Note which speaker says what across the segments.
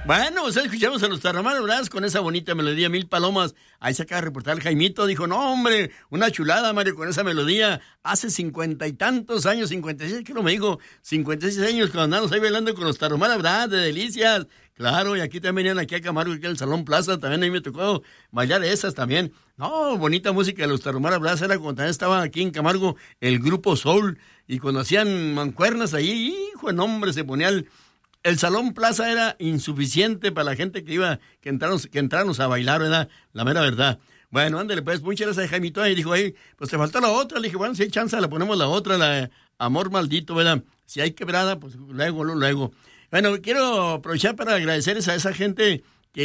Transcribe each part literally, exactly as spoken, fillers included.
Speaker 1: Bueno, pues escuchamos a los Tarahumara Brass con esa bonita melodía, Mil Palomas. Ahí se acaba de reportar el Jaimito, dijo, no hombre, una chulada, Mario, con esa melodía. Hace cincuenta y tantos años, cincuenta y seis, ¿qué no me dijo? cincuenta y seis años cuando andamos ahí bailando con los Tarahumara Brass, de delicias. Claro, y aquí también venían aquí a Camargo, aquí al Salón Plaza, también ahí me tocó bailar esas también. No, bonita música de los Tarahumara Brass, era cuando también estaba aquí en Camargo el grupo Soul, y cuando hacían mancuernas ahí, hijo de nombre, se ponía el... El Salón Plaza era insuficiente para la gente que iba, que entrarnos, que entrarnos a bailar, ¿verdad? La mera verdad. Bueno, ándale, pues, muchas gracias, Jaimito. Y dijo, ahí, pues te faltó la otra. Le dije, bueno, si hay chance, la ponemos la otra, la Amor Maldito, ¿verdad? Si hay quebrada, pues luego, luego. Bueno, quiero aprovechar para agradecerles a esa gente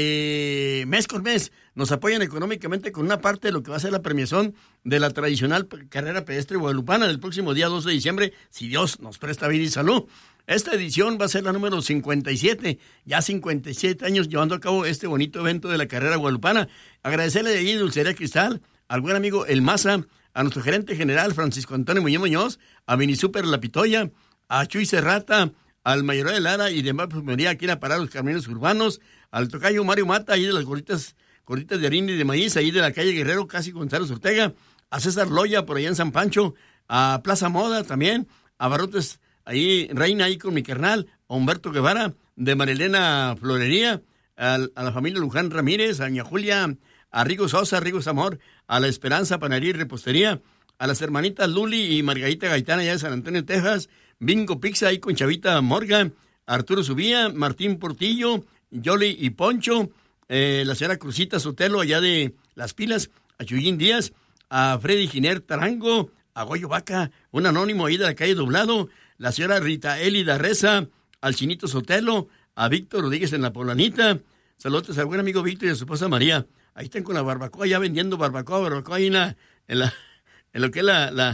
Speaker 1: que mes con mes nos apoyan económicamente con una parte de lo que va a ser la premiación de la tradicional carrera pedestre guadalupana del próximo día doce de diciembre, si Dios nos presta vida y salud. Esta edición va a ser la número cincuenta y siete, ya cincuenta y siete años llevando a cabo este bonito evento de la carrera guadalupana. Agradecerle de ahí Dulcería Cristal, al buen amigo El Maza, a nuestro gerente general Francisco Antonio Muñoz Muñoz, a Mini Super La Pitoya, a Chuy Serrata, al Mayoral de Lara y demás perfumería aquí en Parar los Caminos Urbanos, al tocayo Mario Mata, ahí de las gorditas, gorditas de harina y de maíz, ahí de la calle Guerrero, casi González Ortega, a César Loya por allá en San Pancho, a Plaza Moda también, a Barrotes ahí, Reina, ahí con mi carnal, a Humberto Guevara, de Marilena Florería, a, a la familia Luján Ramírez, a doña Julia, a Rigo Sosa, Rigo Zamor, a La Esperanza Panadería y Repostería, a las hermanitas Luli y Margarita Gaitana, allá de San Antonio, Texas, Bingo Pizza, ahí con Chavita Morgan, Arturo Subía, Martín Portillo, Yoli y Poncho, eh, la señora Cruzita Sotelo, allá de Las Pilas, a Chuyín Díaz, a Freddy Giner Tarango, a Goyo Vaca, un anónimo ahí de la calle Doblado, la señora Rita Elida Reza, al Chinito Sotelo, a Víctor Rodríguez en la Polanita, saludos al buen amigo Víctor y a su esposa María, ahí están con la barbacoa, ya vendiendo barbacoa, barbacoa ahí en, la, en, la, en lo que es la, la,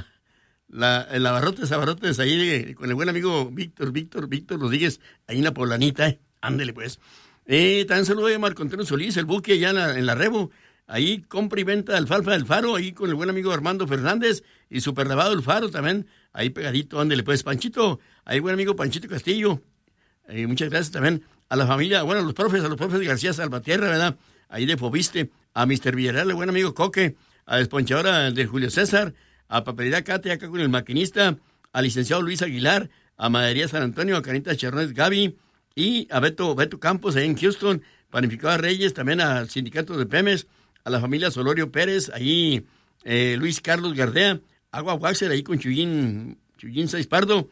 Speaker 1: la, en la Barrotes, Abarrotes, ahí de, con el buen amigo Víctor, Víctor, Víctor Rodríguez, ahí en la Polanita, eh. Ándele pues. Eh, también saludo a Marco Antonio Solís, el buque allá en la, en la Rebo, ahí compra y venta de alfalfa del Faro, ahí con el buen amigo Armando Fernández y Super Lavado del Faro también, ahí pegadito, ándele pues, Panchito, ahí buen amigo Panchito Castillo, eh, muchas gracias también a la familia, bueno, a los profes, a los profes de García Salvatierra, ¿verdad? Ahí de Fobiste, a mister Villarreal, el buen amigo Coque, a Desponchadora de Julio César, a Papelería Cate, acá con el maquinista, al licenciado Luis Aguilar, a Madería San Antonio, a Canita Chernones Gaby, y a Beto, Beto Campos, ahí en Houston, Panificado Reyes, también al sindicato de Pemes, a la familia Solorio Pérez, ahí eh, Luis Carlos Gardea, Agua Waxer, ahí con Chuyín, Chuyín Saiz Pardo,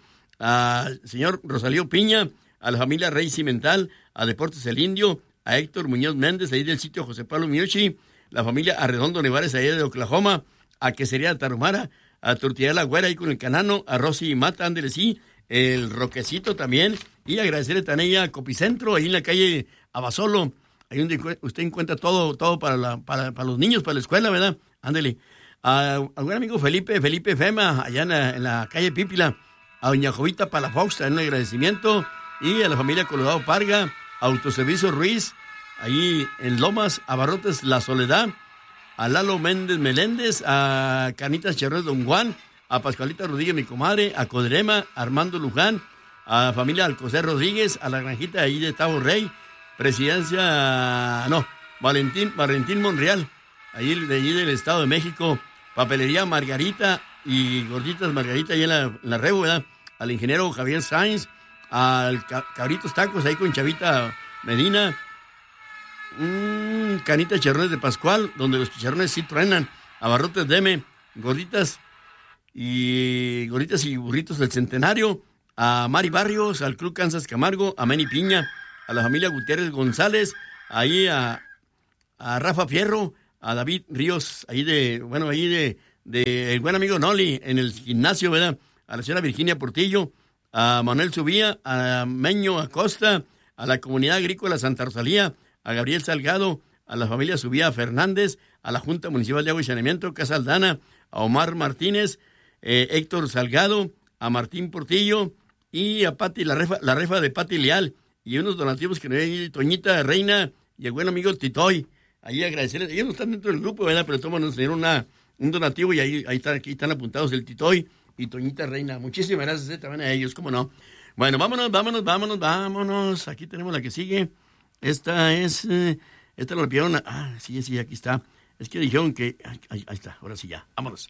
Speaker 1: al señor Rosalío Piña, a la familia Rey Cimental, a Deportes El Indio, a Héctor Muñoz Méndez, ahí del sitio José Pablo Miuchi, la familia Arredondo Nevares, ahí de Oklahoma, a Quesería Tarahumara, a Tortilla de la Güera, ahí con el Canano, a Rosy Mata, ándele sí, el Roquecito también, y agradecerle también a Copicentro, ahí en la calle Abasolo, ahí donde usted encuentra todo, todo para, la, para, para los niños, para la escuela, ¿verdad? Ándele. A, a buen amigo Felipe, Felipe Fema, allá en la, en la calle Pípila, a doña Jovita Palafox, en un agradecimiento, y a la familia Colorado Parga, a Autoservicio Ruiz, ahí en Lomas, a Barrotes La Soledad, a Lalo Méndez Meléndez, a Canitas Cherrés Don Juan, a Pascualita Rodríguez, mi comadre, a Codrema, a Armando Luján, a la familia Alcocer Rodríguez, a la granjita ahí de Tavo Rey, Presidencia, no, Valentín, Valentín Monreal, ahí de allí del Estado de México, Papelería Margarita y Gorditas Margarita ahí en la, en la Rebo, ¿verdad? Al ingeniero Javier Sainz, al Cabritos Tacos ahí con Chavita Medina, mmm, Canita Chicharrones de Pascual, donde los chicharrones sí truenan, a Barrotes Deme, Gorditas y Gorditas y Burritos del Centenario, a Mari Barrios, al Club Kansas Camargo, a Meni Piña, a la familia Gutiérrez González, ahí a, a Rafa Fierro, a David Ríos, ahí de, bueno, ahí de, de el buen amigo Noli, en el gimnasio, ¿verdad? A la señora Virginia Portillo, a Manuel Subía, a Meño Acosta, a la comunidad agrícola Santa Rosalía, a Gabriel Salgado, a la familia Subía Fernández, a la Junta Municipal de Agua y Saneamiento, Casa Aldana, a Omar Martínez, eh, Héctor Salgado, a Martín Portillo y a Pati, la refa, la refa de Pati Leal, y unos donativos que nos dio Toñita Reina y el buen amigo Titoy. Ahí agradecerles, ellos no están dentro del grupo, ¿verdad? Pero todos nos dieron una, un donativo y ahí, ahí están, aquí están apuntados el Titoy y Toñita Reina. Muchísimas gracias eh, también a ellos, cómo no. Bueno, vámonos, vámonos, vámonos, vámonos. Aquí tenemos la que sigue. Esta es, eh, esta lo pidieron, a, ah, sí, sí, aquí está. Es que dijeron que, ahí, ahí está, ahora sí ya, vámonos.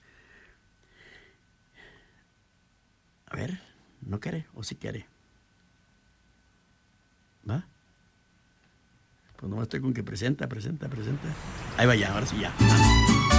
Speaker 1: A ver, ¿no quiere o sí quiere? ¿Va? Pues nomás estoy con que presenta, presenta, presenta. Ahí va ya, ahora sí ya.